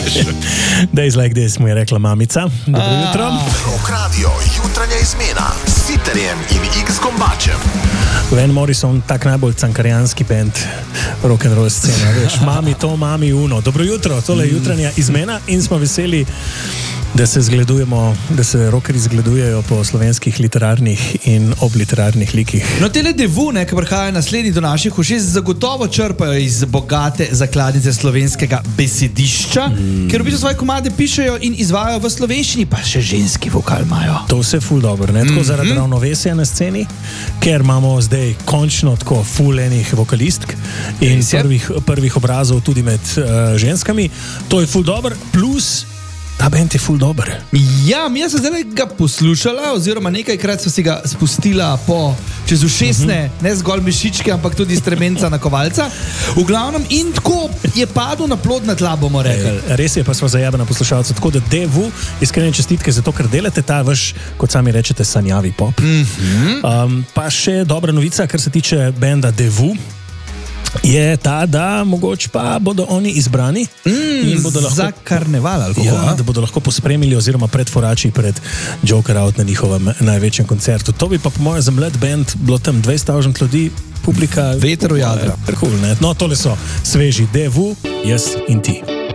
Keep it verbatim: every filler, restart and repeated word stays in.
Days like this, mu je rekla mamica. Dobro jutro. Rock Radio, jutranja izmena s Sitterjem in X Gombačem. Van Morrison, tak najbolj cankarijanski band rock'n'roll scena, veš, mami to, mami uno. Dobro jutro, tole je jutranja izmena in smo veseli, da se zgledujemo, da se rockeri zgledujejo po slovenskih literarnih in obliterarnih likih. No, tele devu, ne, ki prihajajo naslednji do naših ušes, zagotovo črpajo iz bogate zakladnice slovenskega besedišča, mm. ker v bistvu svoje komade pišejo in izvajajo v slovenščini, pa še ženski vokal imajo. To vse ful dobro, ne? Tako mm-hmm. zaradi ravnovesja na sceni, ker imamo zdaj končno tako ful enih vokalistk in prvih, prvih obrazov tudi med uh, ženskami. To je ful dobro, plus ta band je ful dober. Ja, mi smo zdaj ga poslušala, oziroma nekajkrat so si ga spustila po čez ušesne, uh-huh. ne zgolj mišičke, ampak tudi stremenca na kovalca. V glavnem, in tako je padel na plodna tla, bomo rekli. Ej, res je, pa smo zajabena poslušalca. Tako da devu, iskrene čestitke za to, ker delate ta vaš, kot sami rečete, sanjavi pop. Uh-huh. Um, pa še dobra novica, kar se tiče benda Devu, je ta, da mogoče pa bodo oni izbrani mm, in bodo lahko, za karneval ali kako, ja, da bodo lahko pospremili oziroma predforači pred Joker Out na njihovem največjem koncertu. To bi pa po mojem za mlad band bilo tam dvajset tisoč ljudi, publika veter v jadra. Cool, no, tole so sveži Devu, jaz in ti.